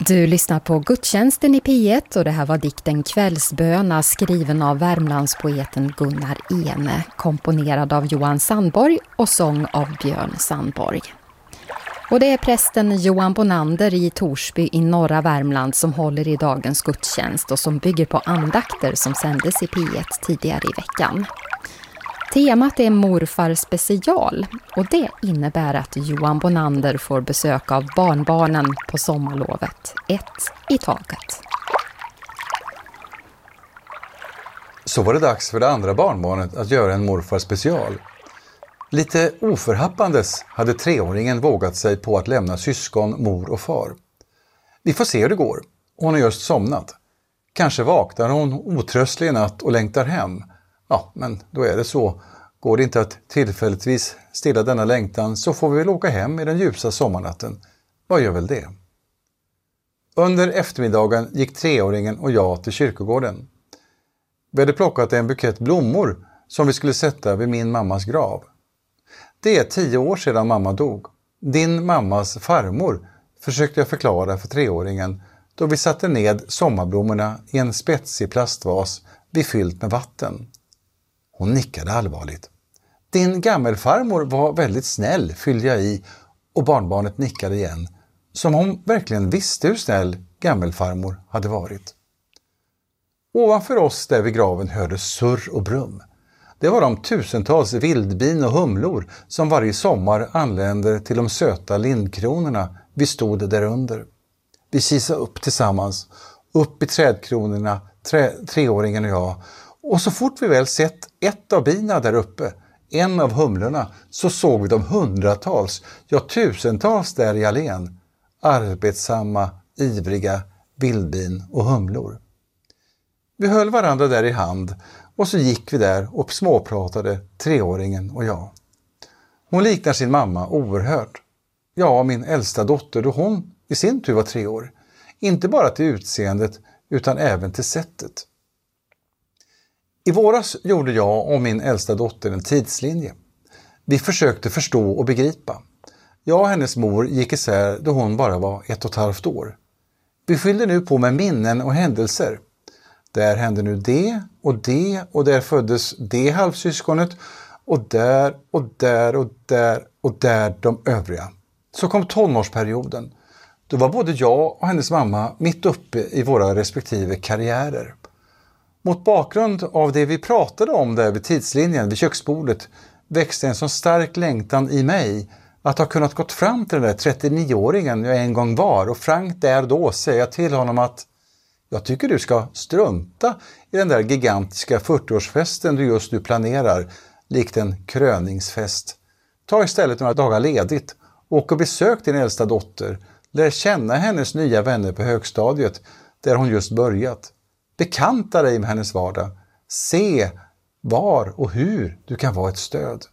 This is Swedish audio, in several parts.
Du lyssnar på gudstjänsten i P1 och det här var dikten Kvällsböna skriven av Värmlandspoeten Gunnar Ene, komponerad av Johan Sandborg och sång av Björn Sandborg. Och det är prästen Johan Bonander i Torsby i norra Värmland som håller i dagens gudstjänst och som bygger på andakter som sändes i P1 tidigare i veckan. Temat är morfar special och det innebär att Johan Bonander får besök av barnbarnen på sommarlovet, ett i taget. Så var det dags för det andra barnbarnet att göra en morfar special. Lite oförhappandes hade 3-åringen vågat sig på att lämna syskon, mor och far. Vi får se hur det går. Hon har just somnat. Kanske vaknar hon otröstlig i natt och längtar hem. Ja, men då är det så. Går det inte att tillfälligtvis stilla denna längtan så får vi väl åka hem i den ljusa sommarnatten. Vad gör väl det? Under eftermiddagen gick 3-åringen och jag till kyrkogården. Vi hade plockat en bukett blommor som vi skulle sätta vid min mammas grav. Det är 10 år sedan mamma dog. Din mammas farmor, försökte jag förklara för 3-åringen då vi satte ned sommarblommorna i en spetsig plastvas befyllt med vatten. Hon nickade allvarligt. Din gammelfarmor var väldigt snäll, fyllde jag i, och barnbarnet nickade igen. Som hon verkligen visste hur snäll gammelfarmor hade varit. Ovanför oss där vid graven hördes surr och brum. Det var de tusentals vildbin och humlor som varje sommar anländer till de söta lindkronorna vi stod där under. Vi kisade upp tillsammans, upp i trädkronorna, 3-åringen och jag. Och så fort vi väl sett ett av bina där uppe, en av humlorna, så såg vi de hundratals, ja tusentals där i allén. Arbetsamma, ivriga vildbin och humlor. Vi höll varandra där i hand och så gick vi där och småpratade, 3-åringen och jag. Hon liknar sin mamma oerhört. Ja, min äldsta dotter då hon i sin tur var 3 år. Inte bara till utseendet utan även till sättet. I våras gjorde jag och min äldsta dotter en tidslinje. Vi försökte förstå och begripa. Jag och hennes mor gick isär då hon bara var 1,5 år. Vi fyllde nu på med minnen och händelser. Där hände nu det och där föddes det halvsyskonet och där och där och där och där de övriga. Så kom tonårsperioden. Då var både jag och hennes mamma mitt uppe i våra respektive karriärer. Mot bakgrund av det vi pratade om där vid tidslinjen vid köksbordet växte en så stark längtan i mig att ha kunnat gått fram till den där 39-åringen jag en gång var och frankt där då säga till honom att jag tycker du ska strunta i den där gigantiska 40-årsfesten du just nu planerar, likt en kröningsfest. Ta istället några dagar ledigt, åk och besök din äldsta dotter, lär känna hennes nya vänner på högstadiet där hon just börjat. Bekanta dig med hennes vardag, se var och hur du kan vara ett stöd.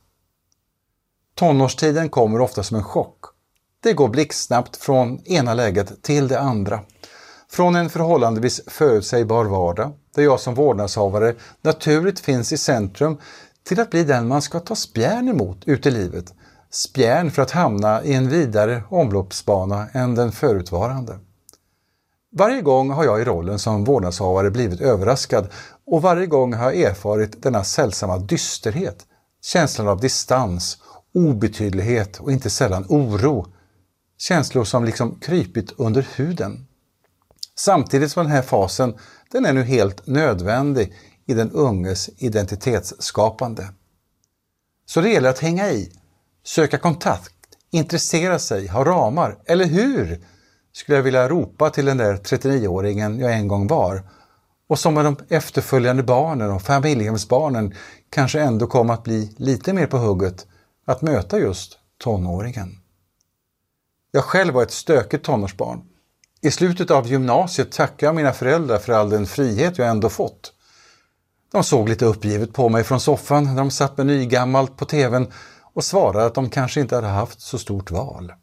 Tonårstiden kommer ofta som en chock. Det går blixtsnabbt från ena läget till det andra. Från en förhållandevis förutsägbar vardag, där jag som vårdnadshavare naturligt finns i centrum, till att bli den man ska ta spjärn emot ut i livet. Spjärn för att hamna i en vidare omloppsbana än den förutvarande. Varje gång har jag i rollen som vårdnadshavare blivit överraskad och varje gång har jag erfarit denna sällsamma dysterhet, känslan av distans, obetydlighet och inte sällan oro. Känslor som liksom krypit under huden. Samtidigt som den här fasen, den är nu helt nödvändig i den unges identitetsskapande. Så det gäller att hänga i, söka kontakt, intressera sig, ha ramar, eller hur? Skulle jag vilja ropa till den där 39-åringen jag en gång var. Och som med de efterföljande barnen och familjehemsbarnen kanske ändå kommer att bli lite mer på hugget att möta just tonåringen. Jag själv var ett stökigt tonårsbarn. I slutet av gymnasiet tackade jag mina föräldrar för all den frihet jag ändå fått. De såg lite uppgivet på mig från soffan när de satt med nygammalt på tvn och svarade att de kanske inte hade haft så stort val.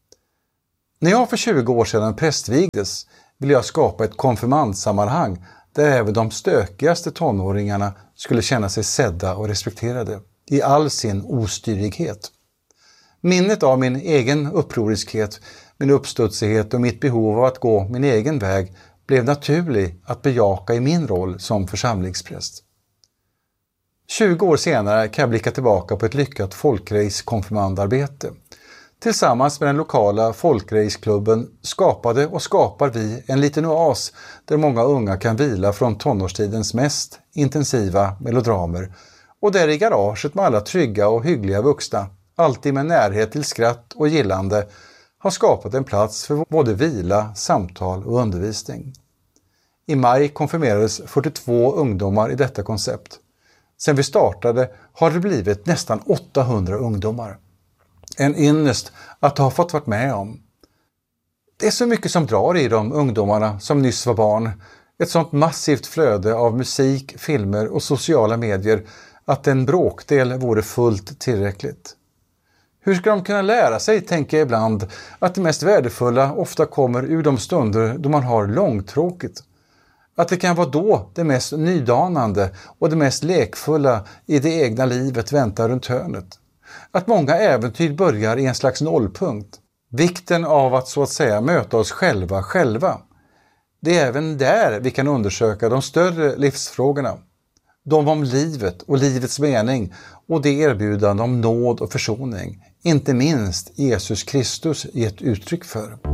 När jag för 20 år sedan prästvigdes ville jag skapa ett konfirmandsammanhang där även de stökigaste tonåringarna skulle känna sig sedda och respekterade i all sin ostyrighet. Minnet av min egen upproriskhet Min uppstudsighet och mitt behov av att gå min egen väg blev naturlig att bejaka i min roll som församlingspräst. 20 år senare kan jag blicka tillbaka på ett lyckat folkrace-konfirmandarbete. Tillsammans med den lokala folkraceklubben skapade och skapar vi en liten oas där många unga kan vila från tonårstidens mest intensiva melodramer och där i garaget med alla trygga och hyggliga vuxna, alltid med närhet till skratt och gillande, har skapat en plats för både vila, samtal och undervisning. I maj konfirmerades 42 ungdomar i detta koncept. Sen vi startade har det blivit nästan 800 ungdomar. En ynnest att ha fått varit med om. Det är så mycket som drar i de ungdomarna som nyss var barn. Ett sånt massivt flöde av musik, filmer och sociala medier att en bråkdel vore fullt tillräckligt. Hur ska de kunna lära sig, tänker jag ibland, att det mest värdefulla ofta kommer ur de stunder då man har långtråkigt. Att det kan vara då det mest nydanande och det mest lekfulla i det egna livet väntar runt hörnet. Att många äventyr börjar i en slags nollpunkt. Vikten av att så att säga möta oss själva. Det är även där vi kan undersöka de större livsfrågorna. De om livet och livets mening och det erbjudande om nåd och försoning. Inte minst Jesus Kristus gett uttryck för.